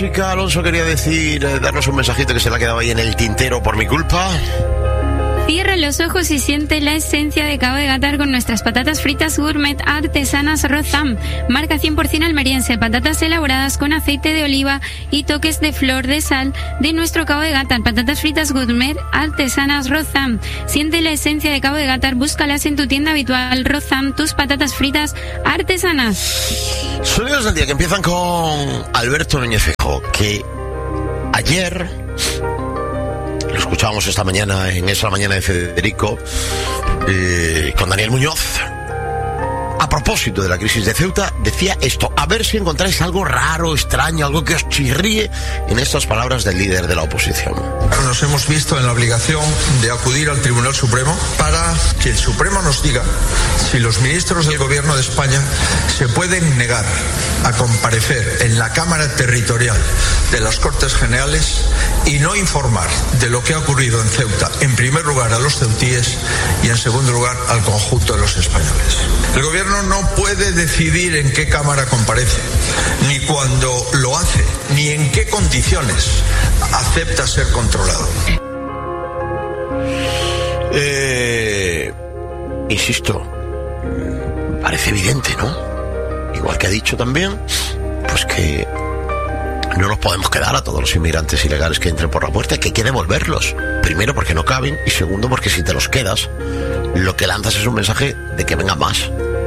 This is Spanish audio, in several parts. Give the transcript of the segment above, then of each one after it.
Alonso quería darnos un mensajito que se le ha quedado ahí en el tintero por mi culpa. Cierra los ojos y siente la esencia de Cabo de Gata con nuestras patatas fritas gourmet artesanas Rozam. Marca 100% almeriense, patatas elaboradas con aceite de oliva y toques de flor de sal de nuestro Cabo de Gata. Patatas fritas gourmet artesanas Rozam. Siente la esencia de Cabo de Gata, búscalas en tu tienda habitual. Rozam, tus patatas fritas artesanas. Sonidos del día que empiezan con Alberto Núñez Feijóo, que ayer... lo escuchábamos esta mañana en esa mañana de Federico con Daniel Muñoz. A propósito de la crisis de Ceuta, decía esto: a ver si encontráis algo raro, extraño, algo que os chirríe en estas palabras del líder de la oposición. Nos hemos visto en la obligación de acudir al Tribunal Supremo para que el Supremo nos diga si los ministros del Gobierno de España se pueden negar a comparecer en la Cámara Territorial de las Cortes Generales y no informar de lo que ha ocurrido en Ceuta, en primer lugar a los ceutíes y en segundo lugar al conjunto de los españoles. El Gobierno no puede decidir en qué Cámara comparece, ni cuando lo hace, ni en qué condiciones acepta ser controlado. Insisto, parece evidente, ¿no? Igual que ha dicho también, pues que no nos podemos quedar a todos los inmigrantes ilegales que entren por la puerta, que hay que devolverlos. Primero porque no caben y segundo porque si te los quedas, lo que lanzas es un mensaje de que vengan más.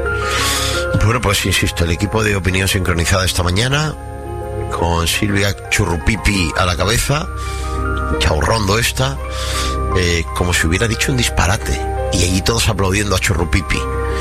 Bueno, pues insisto, el equipo de Opinión Sincronizada esta mañana, con Silvia Churrupipi a la cabeza, Chaurrondo esta, como si hubiera dicho un disparate, y allí todos aplaudiendo a Churrupipi.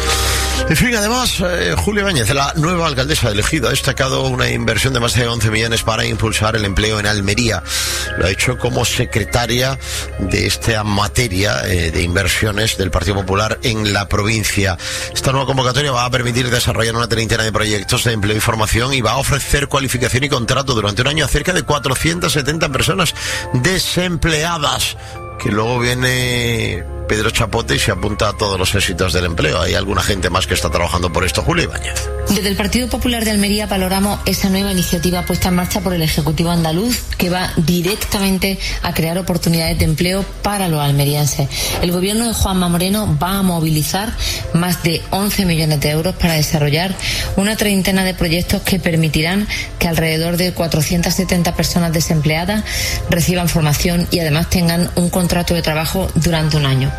En fin, además, Julia Ibáñez, la nueva alcaldesa de Ejido, ha destacado una inversión de más de 11 millones para impulsar el empleo en Almería. Lo ha hecho como secretaria de esta materia de inversiones del Partido Popular en la provincia. Esta nueva convocatoria va a permitir desarrollar una treintena de proyectos de empleo y formación y va a ofrecer cualificación y contrato durante un año a cerca de 470 personas desempleadas. Que luego viene Pedro Chapote y se apunta a todos los éxitos del empleo. Hay alguna gente más que está trabajando por esto. Julia Ibáñez. Desde el Partido Popular de Almería valoramos esa nueva iniciativa puesta en marcha por el Ejecutivo andaluz, que va directamente a crear oportunidades de empleo para los almerienses. El gobierno de Juanma Moreno va a movilizar más de 11 millones de euros para desarrollar una treintena de proyectos que permitirán que alrededor de 470 personas desempleadas reciban formación y además tengan un contrato de trabajo durante un año.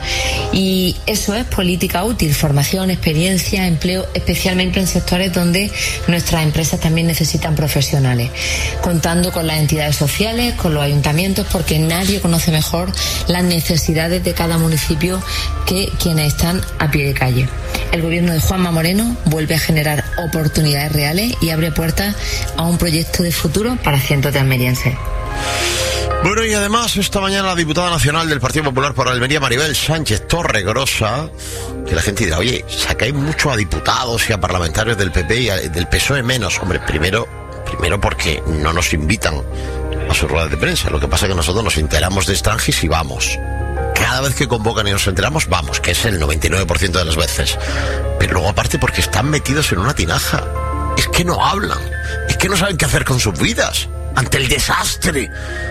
Y eso es política útil: formación, experiencia, empleo, especialmente en sectores donde nuestras empresas también necesitan profesionales, contando con las entidades sociales, con los ayuntamientos, porque nadie conoce mejor las necesidades de cada municipio que quienes están a pie de calle. El gobierno de Juanma Moreno vuelve a generar oportunidades reales y abre puertas a un proyecto de futuro para cientos de almerienses. Bueno, y además esta mañana la diputada nacional del Partido Popular por Almería, Maribel Sánchez Torregrosa, que la gente dirá: oye, sacáis mucho a diputados y a parlamentarios del PP y del PSOE menos. Hombre, primero porque no nos invitan a sus ruedas de prensa. Lo que pasa es que nosotros nos enteramos de Estrangis y vamos. Cada vez que convocan y nos enteramos, vamos, que es el 99% de las veces. Pero luego aparte porque están metidos en una tinaja. Es que no hablan, es que no saben qué hacer con sus vidas ante el desastre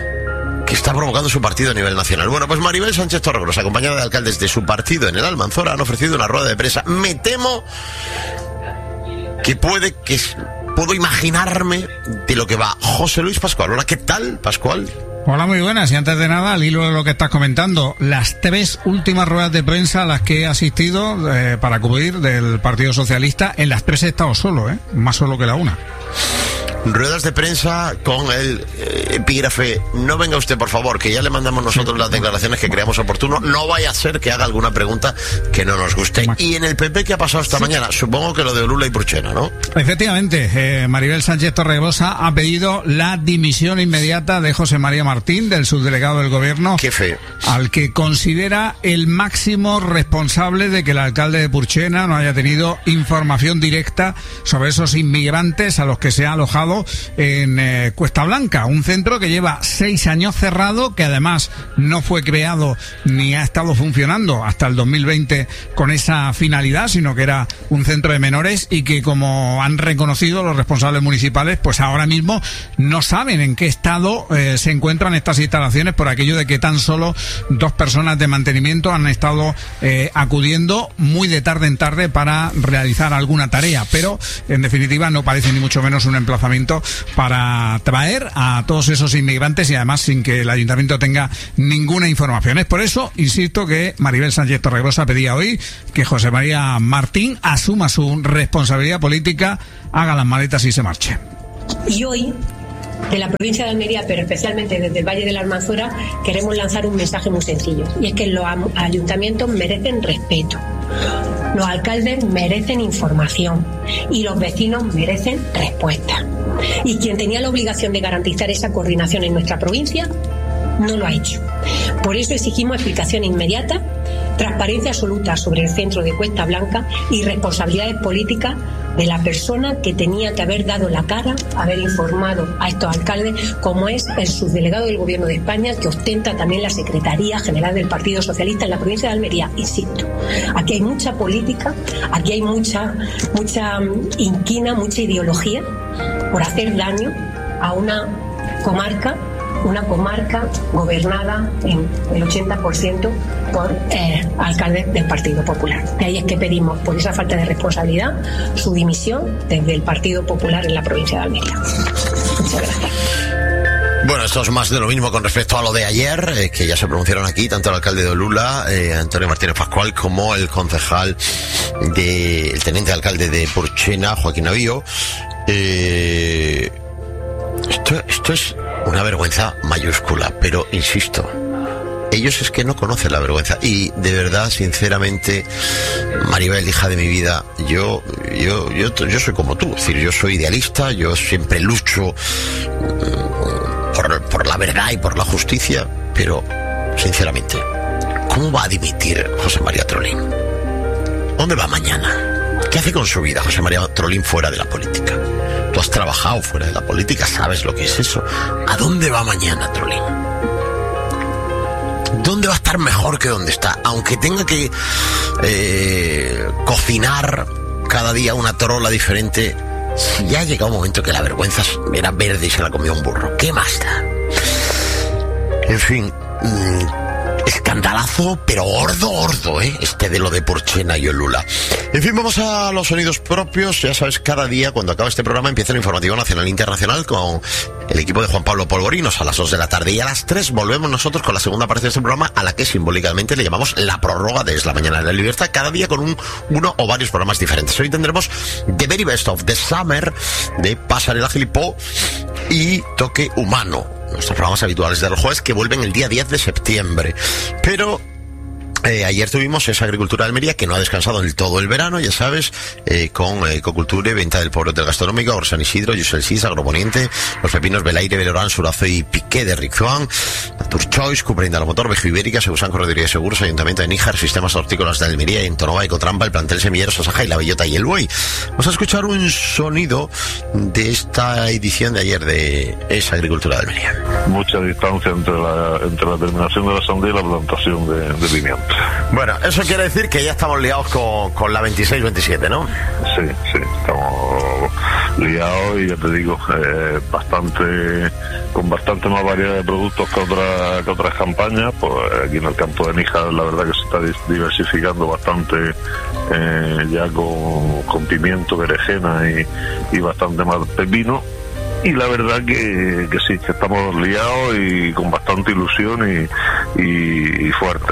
que está provocando su partido a nivel nacional. Bueno, pues Maribel Sánchez Torregrosa, acompañada de alcaldes de su partido en el Almanzora, han ofrecido una rueda de prensa. Me temo que puedo imaginarme de lo que va. José Luis Pascual. Hola, ¿qué tal, Pascual? Hola, muy buenas. Y antes de nada, al hilo de lo que estás comentando, las 3 últimas ruedas de prensa a las que he asistido para cubrir del Partido Socialista, en las 3 he estado solo, más solo que la una. Ruedas de prensa con el epígrafe: no venga usted, por favor, que ya le mandamos nosotros las declaraciones que creamos oportuno, no vaya a ser que haga alguna pregunta que no nos guste. Y en el PP, ¿qué ha pasado esta mañana? Supongo que lo de Lula y Purchena, ¿no? Efectivamente, Maribel Sánchez Torregrosa ha pedido la dimisión inmediata de José María Martín, del subdelegado del gobierno. Qué feo. Al que considera el máximo responsable de que el alcalde de Purchena no haya tenido información directa sobre esos inmigrantes a los que se ha alojado instalado en Cuesta Blanca, un centro que lleva 6 años cerrado, que además no fue creado ni ha estado funcionando hasta el 2020 con esa finalidad, sino que era un centro de menores y que, como han reconocido los responsables municipales, pues ahora mismo no saben en qué estado se encuentran estas instalaciones, por aquello de que tan solo 2 personas de mantenimiento han estado acudiendo muy de tarde en tarde para realizar alguna tarea, pero en definitiva no parece ni mucho menos un emplazamiento para traer a todos esos inmigrantes, y además sin que el ayuntamiento tenga ninguna información. Es por eso, insisto, que Maribel Sánchez Torregrosa pedía hoy que José María Martín asuma su responsabilidad política, haga las maletas y se marche. Y hoy, de la provincia de Almería, pero especialmente desde el Valle de la Almanzora, queremos lanzar un mensaje muy sencillo, y es que los ayuntamientos merecen respeto, los alcaldes merecen información y los vecinos merecen respuesta. Y quien tenía la obligación de garantizar esa coordinación en nuestra provincia no lo ha hecho. Por eso exigimos explicación inmediata, transparencia absoluta sobre el centro de Cuesta Blanca y responsabilidades políticas de la persona que tenía que haber dado la cara, haber informado a estos alcaldes, como es el subdelegado del Gobierno de España, que ostenta también la Secretaría General del Partido Socialista en la provincia de Almería. Insisto, aquí hay mucha política, aquí hay mucha inquina, mucha ideología por hacer daño a una comarca gobernada en el 80% por alcaldes del Partido Popular. De ahí es que pedimos, por esa falta de responsabilidad, su dimisión desde el Partido Popular en la provincia de Almería. Muchas gracias. Bueno, esto es más de lo mismo con respecto a lo de ayer, que ya se pronunciaron aquí, tanto el alcalde de Olula, Antonio Martínez Pascual, como el concejal el teniente alcalde de Purchena, Joaquín Navío. Esto es una vergüenza mayúscula, pero insisto, ellos es que no conocen la vergüenza. Y de verdad, sinceramente, Maribel, hija de mi vida, yo soy como tú, es decir, yo soy idealista, yo siempre lucho por la verdad y por la justicia, pero sinceramente, ¿cómo va a dimitir José María Trolín? ¿Dónde va mañana? ¿Qué hace con su vida José María Trolín fuera de la política? Tú has trabajado fuera de la política, sabes lo que es eso. ¿A dónde va mañana Trolín? ¿Dónde va a estar mejor que donde está? Aunque tenga que cocinar cada día una trola diferente, si ya ha llegado un momento que la vergüenza era verde y se la comió un burro, ¿qué más da? En fin, escandalazo, pero gordo, este de lo de Purchena y Olula. En fin, vamos a los sonidos propios. Ya sabes, cada día cuando acaba este programa empieza el informativo nacional e internacional con el equipo de Juan Pablo Polvorinos a las 2 de la tarde, y a las 3 volvemos nosotros con la segunda parte de este programa, a la que simbólicamente le llamamos la prórroga de Es la Mañana de la Libertad, cada día con uno o varios programas diferentes. Hoy tendremos The Very Best of the Summer de Pasarela Gilipó y Toque Humano, nuestros programas habituales de los jueves, que vuelven el día 10 de septiembre. Pero ayer tuvimos esa agricultura de Almería que no ha descansado en todo el verano, ya sabes, con Ecoculture, venta del pobre hotel gastronómico, Agro San Isidro, Yusel Cis, Agroponiente, Los Pepinos, Belaire, Belorán, Surazo y Piqué de Rizuan, Natur Choice, Cupra Indalomotor, Vejo Ibérica, Segusan Correduría de Seguros, Ayuntamiento de Níjar, Sistemas Hortícolas de Almería, Entonova, Ecotrampa, el Plantel Semilleros, Asaja y La Bellota y el Buey. Vamos a escuchar un sonido de esta edición de ayer de esa agricultura de Almería. Mucha distancia entre la terminación de la sandía y la plantación de pimiento. Bueno, eso quiere decir que ya estamos liados con la 26-27, ¿no? Sí, estamos liados y ya te digo, con bastante más variedad de productos que otras campañas. Pues aquí en el campo de Níjar la verdad que se está diversificando bastante, ya con pimiento, berenjena y bastante más pepino. Y la verdad que sí, que estamos liados y con bastante ilusión y fuerte.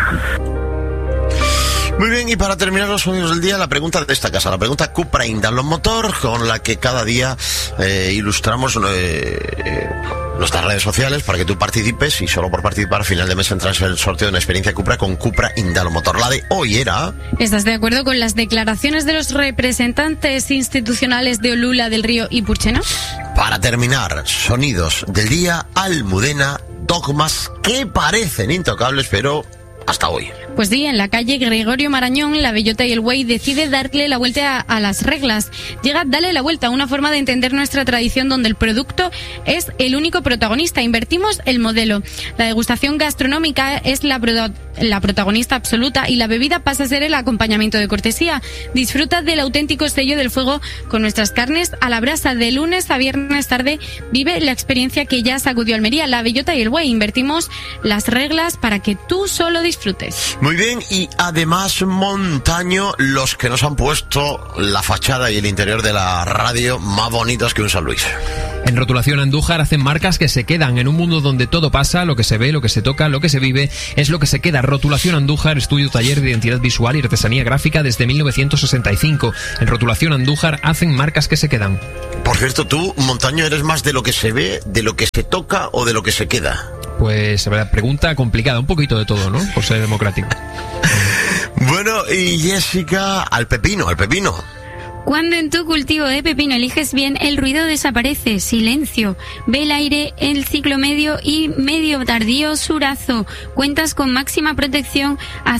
Muy bien, y para terminar los sonidos del día, la pregunta de esta casa, la pregunta Cupra Indalomotor, con la que cada día ilustramos nuestras redes sociales para que tú participes, y solo por participar a final de mes entras en el sorteo de una experiencia Cupra con Cupra Indalomotor. La de hoy era... ¿Estás de acuerdo con las declaraciones de los representantes institucionales de Olula, del Río y Purchena? Para terminar, sonidos del día, Almudena, dogmas que parecen intocables, pero hasta hoy. Pues sí, en la calle Gregorio Marañón, la Bellota y el Buey decide darle la vuelta a las reglas. Llega Dale la vuelta, una forma de entender nuestra tradición donde el producto es el único protagonista. Invertimos el modelo. La degustación gastronómica es la protagonista absoluta y la bebida pasa a ser el acompañamiento de cortesía. Disfruta del auténtico sello del fuego con nuestras carnes a la brasa. De lunes a viernes tarde vive la experiencia que ya sacudió Almería, la Bellota y el Buey. Invertimos las reglas para que tú solo disfrutes. Muy bien, y además, Montaño, los que nos han puesto la fachada y el interior de la radio más bonitas que un San Luis. En Rotulación Andújar hacen marcas que se quedan en un mundo donde todo pasa, lo que se ve, lo que se toca, lo que se vive, es lo que se queda. Rotulación Andújar, estudio taller de identidad visual y artesanía gráfica desde 1965. En Rotulación Andújar hacen marcas que se quedan. Por cierto, tú, Montaño, ¿eres más de lo que se ve, de lo que se toca o de lo que se queda? Pues, pregunta complicada, un poquito de todo, ¿no? Por ser democrático. Bueno, y Jessica, al pepino. Cuando en tu cultivo de pepino eliges bien, el ruido desaparece. Silencio. Ve el aire, el ciclo medio y medio tardío Surazo. Cuentas con máxima protección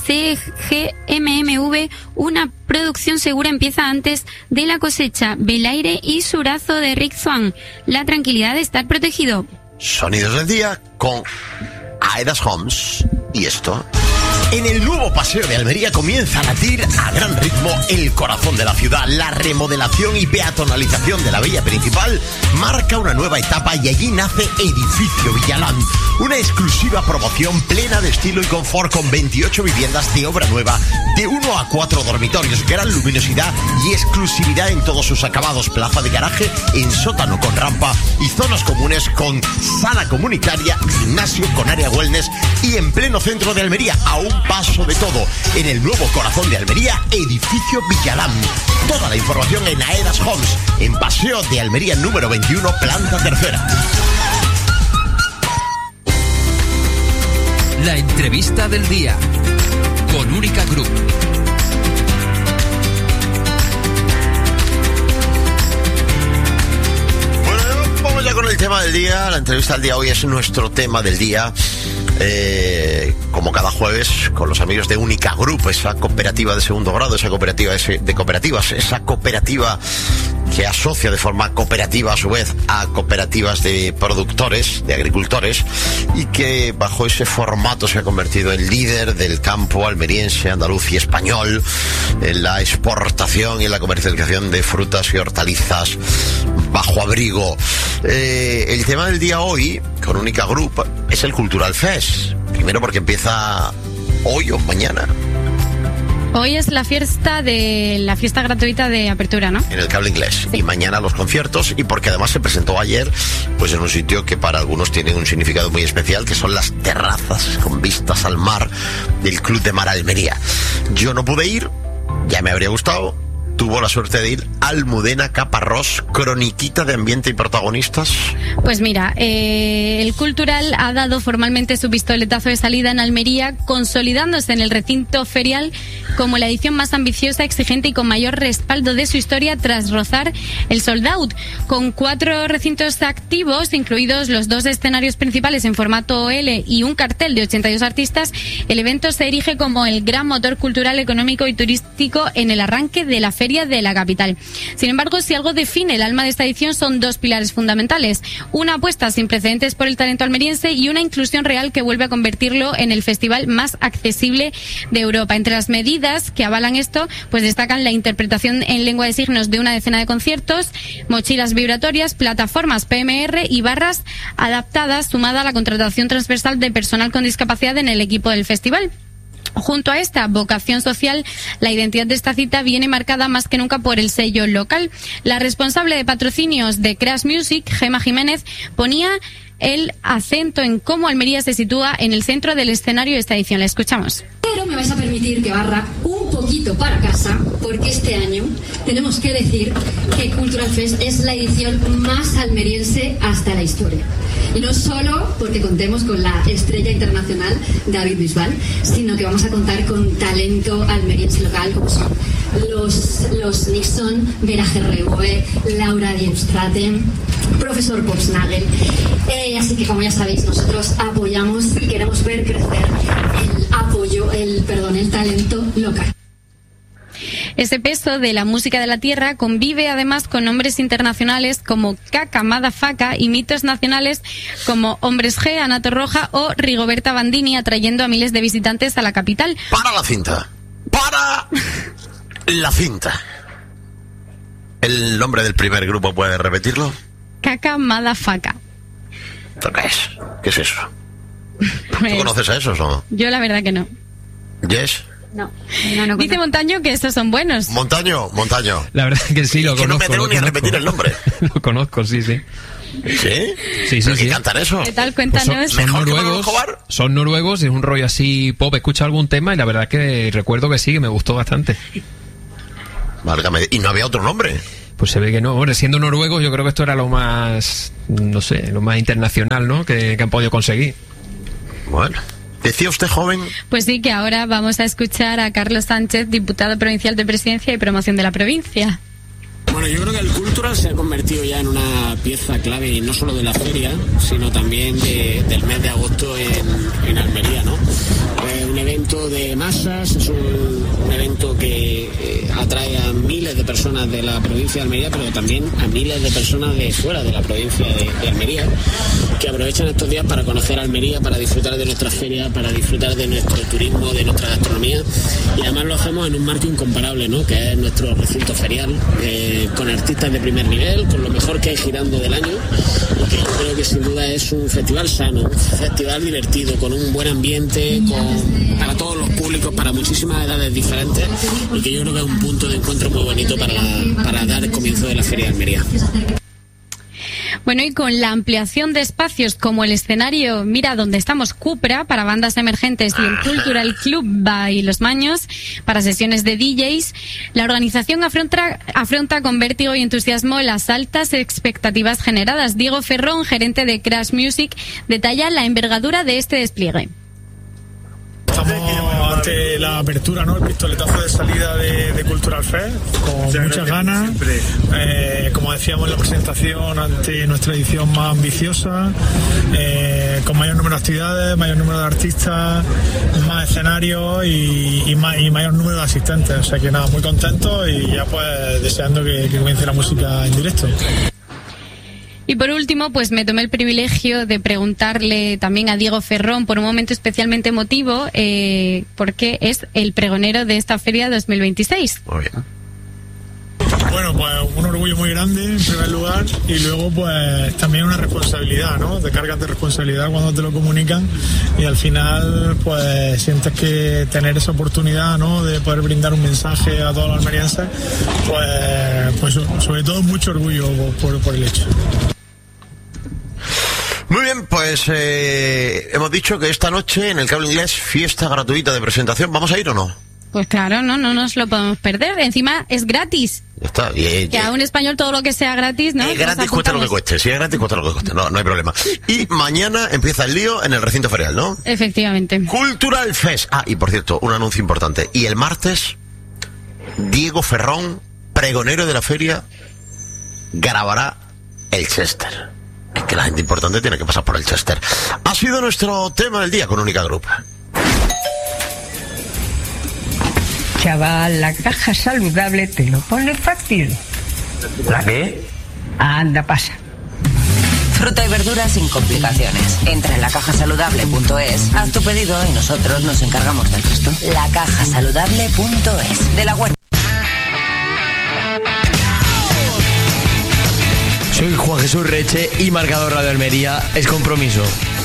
ACGMMV. Una producción segura empieza antes de la cosecha. Ve el aire y Surazo de Rick Swan. La tranquilidad de estar protegido. Sonidos del día con Aedas Homes. Y esto. En el nuevo paseo de Almería comienza a latir a gran ritmo el corazón de la ciudad. La remodelación y peatonalización de la vía principal marca una nueva etapa y allí nace Edificio Villalán. Una exclusiva promoción plena de estilo y confort con 28 viviendas de obra nueva, de 1 a 4 dormitorios, gran luminosidad y exclusividad en todos sus acabados. Plaza de garaje en sótano con rampa y zonas comunes con sala comunitaria, gimnasio con área wellness y en pleno centro de Almería, a un paso de todo. En el nuevo corazón de Almería, Edificio Villalán. Toda la información en Aedas Homes, en Paseo de Almería número 21, planta tercera. La entrevista del día con Única Group. Bueno, vamos ya con el tema del día. La entrevista del día hoy es nuestro tema del día. Como cada jueves, con los amigos de Única Group, esa cooperativa de segundo grado, esa cooperativa de cooperativas, esa cooperativa que asocia de forma cooperativa a su vez a cooperativas de productores, de agricultores, y que bajo ese formato se ha convertido en líder del campo almeriense, andaluz y español en la exportación y en la comercialización de frutas y hortalizas bajo abrigo. El tema del día hoy con Única Group es el Cultural Fest. Primero porque empieza hoy o mañana. Hoy es la fiesta gratuita de apertura, ¿no? En el Cable Inglés. Sí. Y mañana los conciertos, y porque además se presentó ayer, pues en un sitio que para algunos tiene un significado muy especial, que son las terrazas con vistas al mar del Club de Mar Almería. Yo no pude ir, ya me habría gustado. Tuvo la suerte de ir Almudena Caparrós, croniquita de ambiente y protagonistas. Pues mira, el Cultural ha dado formalmente su pistoletazo de salida en Almería, consolidándose en el recinto ferial como la edición más ambiciosa, exigente y con mayor respaldo de su historia tras rozar el sold out. Con 4 recintos activos, incluidos los 2 escenarios principales en formato L y un cartel de 82 artistas, el evento se erige como el gran motor cultural, económico y turístico en el arranque de la feria de la capital. Sin embargo, si algo define el alma de esta edición son 2 pilares fundamentales: una apuesta sin precedentes por el talento almeriense y una inclusión real que vuelve a convertirlo en el festival más accesible de Europa. Entre las medidas que avalan esto, pues destacan la interpretación en lengua de signos de una decena de conciertos, mochilas vibratorias, plataformas PMR y barras adaptadas, sumada a la contratación transversal de personal con discapacidad en el equipo del festival. Junto a esta vocación social, la identidad de esta cita viene marcada más que nunca por el sello local. La responsable de patrocinios de Crash Music, Gemma Jiménez, ponía el acento en cómo Almería se sitúa en el centro del escenario de esta edición. La escuchamos. Pero me vais a permitir que barra un poquito para casa, porque este año tenemos que decir que Cultural Fest es la edición más almeriense hasta la historia. Y no solo porque contemos con la estrella internacional David Bisbal, sino que vamos a contar con talento almeriense local, como son los Nixon, Vera Gerreue, Laura Dienstraten, profesor Popsnagel. Así que, como ya sabéis, nosotros apoyamos y queremos ver crecer el el talento local. Ese peso de la música de la tierra convive además con nombres internacionales como Kaka Madafaka y mitos nacionales como Hombres G, Ana Torroja o Rigoberta Bandini, atrayendo a miles de visitantes a la capital. ¡Para la cinta! ¡Para la cinta! ¿El nombre del primer grupo puede repetirlo? Kaka Madafaka. ¿Qué es? ¿Qué es eso? Pues, ¿Tú conoces a esos o no? Yo la verdad que no. ¿Yes? No. Dice Montaño que estos son buenos. Montaño. La verdad que sí, lo que conozco. No me atrevo ni a repetir el nombre. Lo conozco, sí. ¿Sí? Sí. ¿Qué cantan eso? ¿Qué tal? Cuéntanos. Pues son noruegos, es un rollo así pop. Escucha algún tema y la verdad que recuerdo que sí, que me gustó bastante. Válgame. ¿Y no había otro nombre? Pues se ve que no. Bueno, siendo noruegos, yo creo que esto era lo más, no sé, lo más internacional, ¿no? Que han podido conseguir. Bueno. ¿Decía usted, joven? Pues sí, que ahora vamos a escuchar a Carlos Sánchez, diputado provincial de Presidencia y Promoción de la provincia. Bueno, yo creo que el Cultural se ha convertido ya en una pieza clave no solo de la feria, sino también del mes de agosto en Almería, ¿no? Un evento de masas, es un evento que atrae a miles de personas de la provincia de Almería, pero también a miles de personas de fuera de la provincia de Almería, que aprovechan estos días para conocer Almería, para disfrutar de nuestra feria, para disfrutar de nuestro turismo, de nuestra gastronomía, y además lo hacemos en un marco incomparable, ¿no? Que es nuestro recinto ferial, con artistas de primer nivel, con lo mejor que hay girando del año, y que yo creo que sin duda es un festival sano, un festival divertido, con un buen ambiente, para todos los públicos, para muchísimas edades diferentes, y que yo creo que es un punto de encuentro muy bonito para dar el comienzo de la Feria de Almería. Bueno, y con la ampliación de espacios como el escenario Mira Donde Estamos Cupra para bandas emergentes y el Cultural Club by Los Maños para sesiones de DJs, la organización afronta con vértigo y entusiasmo las altas expectativas generadas. Diego Ferrón, gerente de Crash Music, detalla la envergadura de este despliegue. Estamos ante la apertura, ¿no? El pistoletazo de salida de Cultural Fest, con muchas ganas. Como decíamos en la presentación, ante nuestra edición más ambiciosa, con mayor número de actividades, mayor número de artistas, más escenarios y mayor número de asistentes. O sea que nada, muy contentos y ya pues deseando que comience la música en directo. Y por último, pues me tomé el privilegio de preguntarle también a Diego Ferrón por un momento especialmente emotivo, porque es el pregonero de esta feria 2026. Muy bien. Bueno, pues un orgullo muy grande en primer lugar y luego pues también una responsabilidad, ¿no? Te cargas de responsabilidad cuando te lo comunican y al final pues sientes que tener esa oportunidad, ¿no? De poder brindar un mensaje a todos los almerienses, pues sobre todo mucho orgullo por el hecho. Muy bien, pues hemos dicho que esta noche en el Cable Inglés, fiesta gratuita de presentación. ¿Vamos a ir o no? Pues claro, no nos lo podemos perder. Encima es gratis. Ya está. Que a un español todo lo que sea gratis, ¿no? Es gratis, cuesta lo que cueste. Si es gratis, cuesta lo que cueste. No hay problema. Y mañana empieza el lío en el recinto ferial, ¿no? Efectivamente. Cultural Fest. Ah, y por cierto, un anuncio importante. Y el martes, Diego Ferrón, pregonero de la feria, grabará el Chester. Es que la gente importante tiene que pasar por el Chester. Ha sido nuestro tema del día con Única Group. Chaval, la caja saludable te lo pone fácil. ¿La qué? Anda, pasa. Fruta y verdura sin complicaciones. Entra en lacajasaludable.es, haz tu pedido y nosotros nos encargamos del resto. Lacajasaludable.es. De la huerta. Soy Juan Jesús Reche y marcador Radio Almería es compromiso.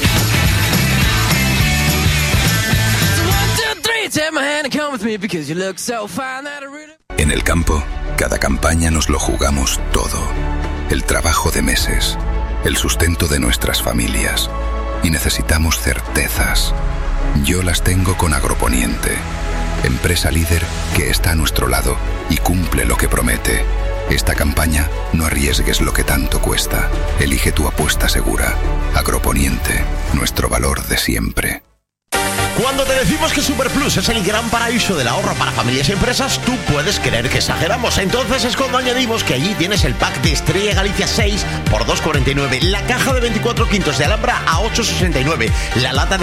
En el campo, cada campaña nos lo jugamos todo. El trabajo de meses, el sustento de nuestras familias. Y necesitamos certezas. Yo las tengo con Agroponiente, empresa líder que está a nuestro lado y cumple lo que promete. Esta campaña, no arriesgues lo que tanto cuesta. Elige tu apuesta segura. Agroponiente, nuestro valor de siempre. Cuando te decimos que Superplus es el gran paraíso del ahorro para familias y empresas, tú puedes creer que exageramos. Entonces es cuando añadimos que allí tienes el pack de Estrella Galicia 6 por 2,49, la caja de 24 quintos de Alhambra a 8,69, la lata de